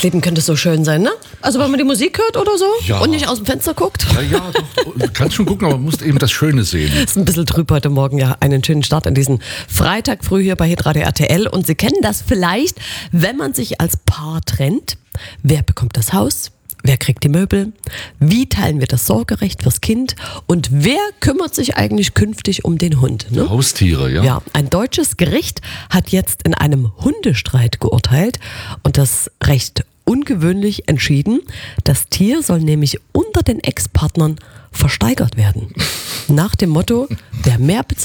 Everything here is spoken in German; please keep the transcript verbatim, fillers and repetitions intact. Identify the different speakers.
Speaker 1: Das Leben könnte so schön sein, ne? Also wenn man die Musik hört oder so
Speaker 2: Ja.
Speaker 1: und nicht aus dem Fenster guckt.
Speaker 2: Ja, ja, doch, du kannst schon gucken, aber du musst eben das Schöne sehen.
Speaker 1: Ist ein bisschen trüb heute Morgen, ja. Einen schönen Start an diesen Freitag früh hier bei Hitradio R T L. Und Sie kennen das vielleicht, wenn man sich als Paar trennt. Wer bekommt das Haus? Wer kriegt die Möbel? Wie teilen wir das Sorgerecht fürs Kind? Und wer kümmert sich eigentlich künftig um den Hund? Ne?
Speaker 2: Haustiere, ja?
Speaker 1: Ja, ein deutsches Gericht hat jetzt in einem Hundestreit geurteilt und das recht ungewöhnlich entschieden. Das Tier soll nämlich unter den Ex-Partnern versteigert werden. Nach dem Motto, wer mehr bezahlt,